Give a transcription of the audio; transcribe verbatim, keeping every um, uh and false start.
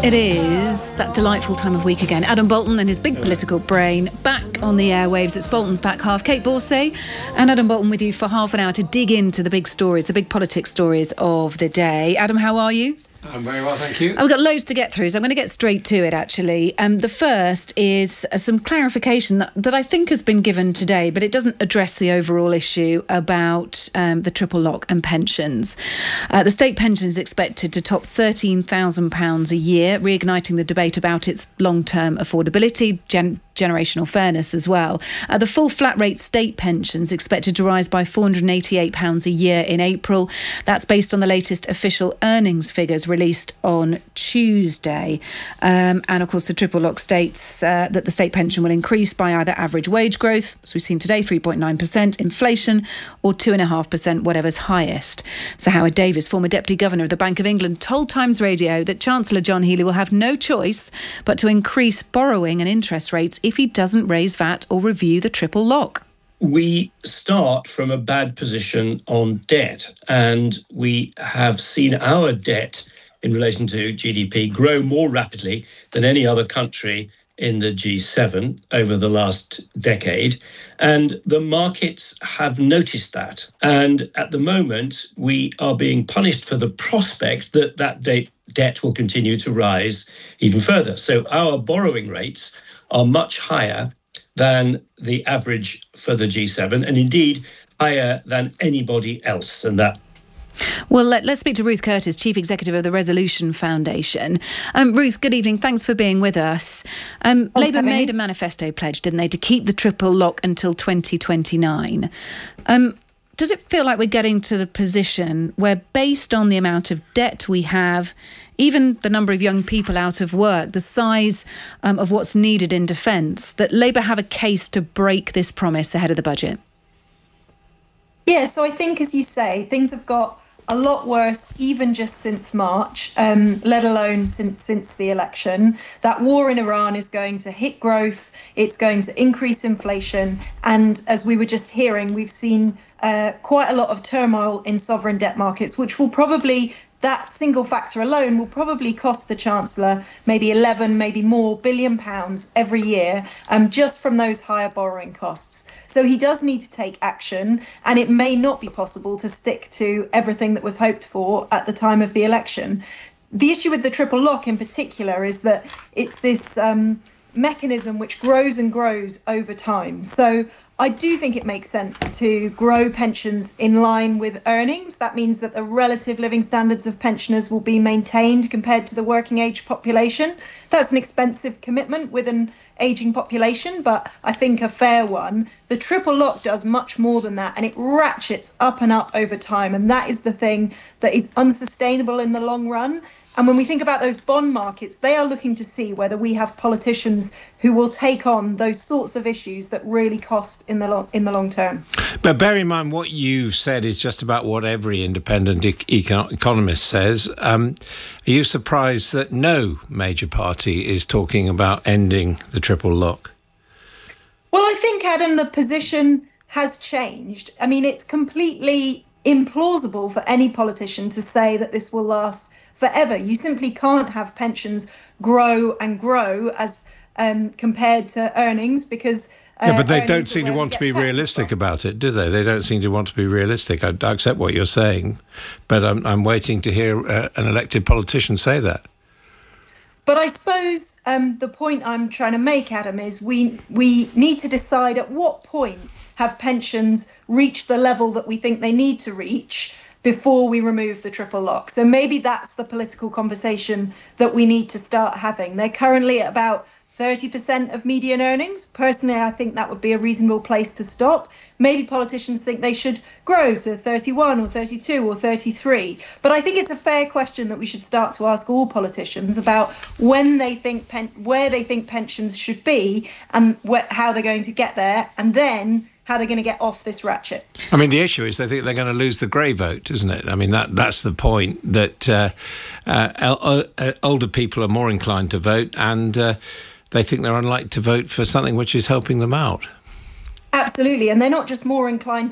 It is that delightful time of week again. Adam Bolton and his big political brain back on the airwaves. It's Bolton's Back Half. Kate Borsay and Adam Bolton with you for half an hour to dig into the big stories, the big politics stories of the day. Adam, how are you? I'm very well, thank you. I've got loads to get through, so I'm going to get straight to it, actually. Um, the first is uh, some clarification that, that I think has been given today, but it doesn't address the overall issue about um, the triple lock and pensions. Uh, the state pension is expected to top thirteen thousand pounds a year, reigniting the debate about its long-term affordability, gen- generational fairness as well. Uh, the full flat rate state pension is expected to rise by four hundred eighty-eight pounds a year in April. That's based on the latest official earnings figures released on Tuesday. Um, and of course, the triple lock states uh, that the state pension will increase by either average wage growth, as we've seen today, three point nine percent, inflation, or two point five percent, whatever's highest. So Howard Davies, former Deputy Governor of the Bank of England, told Times Radio that Chancellor John Healey will have no choice but to increase borrowing and interest rates if he doesn't raise V A T or review the triple lock. We start from a bad position on debt, and we have seen our debt in relation to G D P grow more rapidly than any other country in the G seven over the last decade. And the markets have noticed that. And at the moment, we are being punished for the prospect that that de- debt will continue to rise even further. So our borrowing rates are much higher than the average for the G seven, and indeed higher than anybody else. And that Well, let, let's speak to Ruth Curtis, Chief Executive of the Resolution Foundation. Um, Ruth, good evening. Thanks for being with us. Um, Labour made a manifesto pledge, didn't they, to keep the triple lock until twenty twenty-nine. Um, does it feel like we're getting to the position where, based on the amount of debt we have, even the number of young people out of work, the size um, of what's needed in defence, that Labour have a case to break this promise ahead of the budget? Yeah, so I think, as you say, things have got a lot worse even just since March, um, let alone since since the election. That war in Iran is going to hit growth, it's going to increase inflation, and as we were just hearing, we've seen uh, quite a lot of turmoil in sovereign debt markets, which will probably, that single factor alone will probably cost the Chancellor maybe eleven, maybe more billion pounds every year, um, just from those higher borrowing costs. So he does need to take action, and it may not be possible to stick to everything that was hoped for at the time of the election. The issue with the triple lock in particular is that it's this um, mechanism which grows and grows over time. So I do think it makes sense to grow pensions in line with earnings. That means that the relative living standards of pensioners will be maintained compared to the working age population. That's an expensive commitment with an ageing population, but I think a fair one. The triple lock does much more than that, and it ratchets up and up over time. And that is the thing that is unsustainable in the long run. And when we think about those bond markets, they are looking to see whether we have politicians who will take on those sorts of issues that really cost in the long, in the long term. But bear in mind what you've said is just about what every independent e- econ- economist says. Um, are you surprised that no major party is talking about ending the triple lock? Well, I think, Adam, the position has changed. I mean, it's completely implausible for any politician to say that this will last forever. You simply can't have pensions grow and grow as um, compared to earnings, because uh, yeah, but they don't seem to want to be realistic from. about it, do they? They don't seem to want to be realistic. I, I accept what you're saying, but I'm, I'm waiting to hear uh, an elected politician say that. But I suppose um, the point I'm trying to make, Adam, is we we need to decide at what point have pensions reached the level that we think they need to reach before we remove the triple lock. So maybe that's the political conversation that we need to start having. They're currently at about thirty percent of median earnings. Personally, I think that would be a reasonable place to stop. Maybe politicians think they should grow to thirty-one or thirty-two or thirty-three. But I think it's a fair question that we should start to ask all politicians about when they think pen- where they think pensions should be and wh- how they're going to get there, and then how they're going to get off this ratchet. I mean, the issue is they think they're going to lose the grey vote, isn't it? I mean, that that's the point, that uh, uh, uh, older people are more inclined to vote, and uh, they think they're unlikely to vote for something which is helping them out. Absolutely. And they're not just more inclined